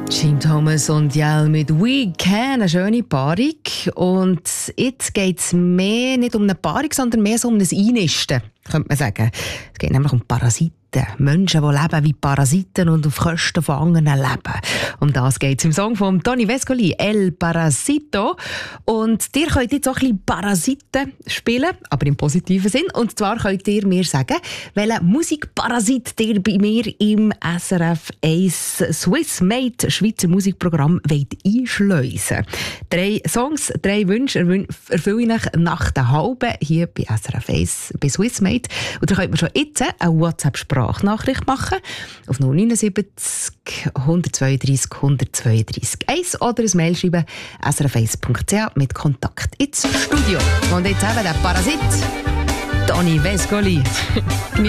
Jim Thomas und Jell mit «We Can», eine schöne Paarung. Und jetzt geht es mehr nicht um eine Paarung, sondern mehr so um ein Einnisten, könnte man sagen. Es geht nämlich um Parasiten. Menschen, die leben wie Parasiten und auf Kosten von anderen leben. Um das geht es im Song von Tony Vescoli, «El Parasito». Und ihr könnt jetzt auch ein bisschen Parasiten spielen, aber im positiven Sinn. Und zwar könnt ihr mir sagen, welchen Musikparasit ihr bei mir im SRF 1 Swiss Made Schweizer Musikprogramm einschleusen. 3 Songs, 3 Wünsche erfülle ich nach der halben hier bei SRF 1 bei Swiss Made. Und da könnt ihr schon jetzt eine WhatsApp-Sprachnachricht machen auf 079 132 132 1 oder ein Mail schreiben srf1.ch mit Kontakt ins Studio. Und jetzt eben der Parasit, Tony Vescoli.